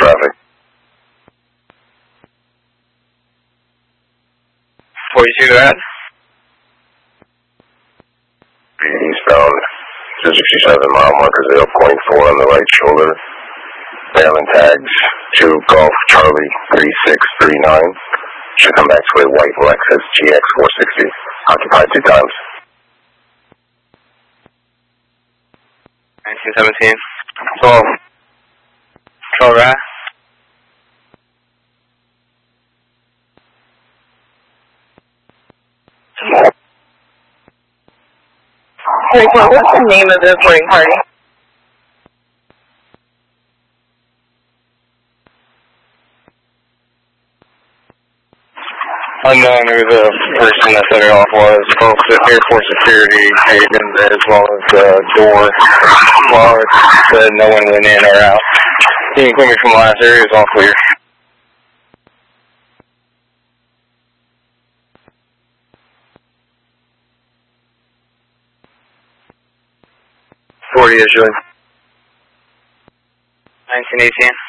traffic. 42, go ahead. Eastbound 267 mile marker 0.4 on the right shoulder. Maryland tags to Golf Charlie 3639. Should come back to a white Lexus GX 460. Occupied 2 times. 1917. 12. 12, right? What's the name of the boarding party? Unknown who the person that set it off was. Both the airport security agent as well as the door guard said no one went in or out. Team coming from the last area is all clear. #40 issuing. 1918.